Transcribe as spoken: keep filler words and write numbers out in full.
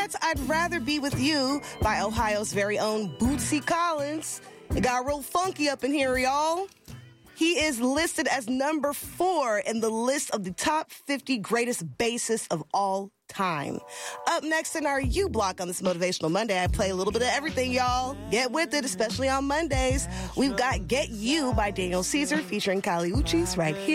got I'd Rather Be With You by Ohio's very own Bootsy Collins. It got real funky up in here, y'all. He is listed as number four in the list of the top fifty greatest bassists of all time. Up next in our U Block on this Motivational Monday, I play a little bit of everything, y'all. Get with it, especially on Mondays. We've got Get You by Daniel Caesar featuring Kali Uchis right here.